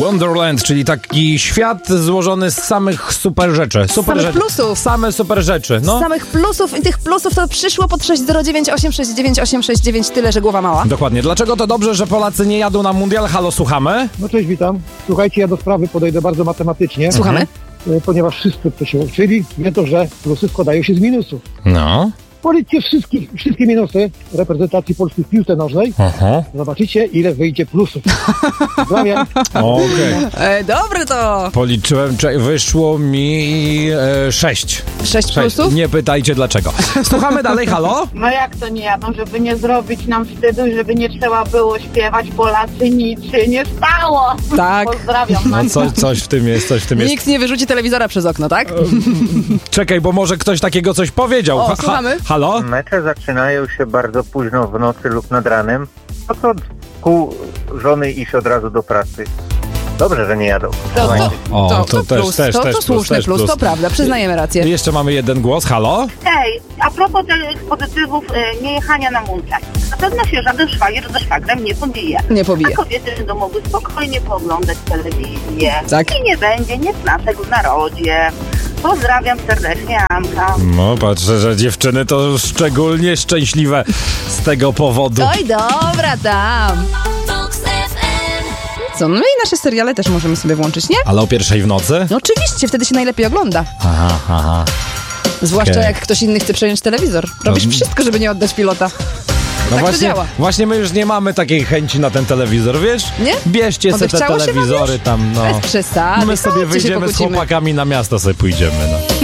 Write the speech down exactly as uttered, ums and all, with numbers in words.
Wonderland, czyli taki świat złożony z samych super rzeczy. Super samych rzeczy. plusów. Same super rzeczy, no. Z samych plusów i tych plusów to przyszło pod sześć zero dziewięć osiem sześć dziewięć osiem sześć dziewięć, tyle, że głowa mała. Dokładnie. Dlaczego to dobrze, że Polacy nie jadą na mundial? Halo, słuchamy? No cześć, witam. Słuchajcie, ja do sprawy podejdę bardzo matematycznie. Słuchamy? e, Ponieważ wszyscy, kto się uczyli, wiedzą, że plusy składają się z minusów. No. Policzcie wszystkie, wszystkie minusy reprezentacji Polski w piłce nożnej. Aha. Zobaczycie, ile wyjdzie plusów. Pozdrawiam. Okej. E, dobre to! Policzyłem, cze- wyszło mi e, sześć. Sześć Sześć. plusów? Nie pytajcie dlaczego. Słuchamy dalej, halo? No jak to nie jadą, żeby nie zrobić nam wstydu, żeby nie trzeba było śpiewać, Polacy nic się nie stało. Tak. Pozdrawiam. No coś, coś w tym jest, coś w tym jest. Nikt nie wyrzuci telewizora przez okno, tak? Czekaj, bo może ktoś takiego coś powiedział. O, Ha- ha- słuchamy. Halo? Mecze zaczynają się bardzo późno w nocy lub nad ranem. No to pół żony iść od razu do pracy. Dobrze, że nie jadą. To, to, O, to, to to też, plus, też, to, też to plus, słuszny też plus, plus. to prawda, przyznajemy rację. Jeszcze mamy jeden głos, halo? Ej, a propos tych pozytywów e, niejechania na mundial. Na pewno się żaden szwagier ze szwagrem nie pobije. Nie pobije. A kobiety będą mogły spokojnie pooglądać telewizję. Tak. I nie będzie niesnaczek w narodzie. Pozdrawiam serdecznie, Amka. No, patrzę, że dziewczyny to szczególnie szczęśliwe z tego powodu. Oj, dobra tam. Co, no i nasze seriale też możemy sobie włączyć, nie? Ale o pierwszej w nocy? No oczywiście, wtedy się najlepiej ogląda. Aha, aha. Zwłaszcza Okej. jak ktoś inny chce przejąć telewizor. Robisz No. wszystko, żeby nie oddać pilota. No Tak to właśnie, działa. właśnie my już nie mamy takiej chęci na ten telewizor, wiesz? Nie? Bierzcie sobie te Odechciało się wam telewizory już? tam, no. Bez przesady. My sobie chodźcie się wyjdziemy z pokłócimy. chłopakami na miasto sobie pójdziemy, no.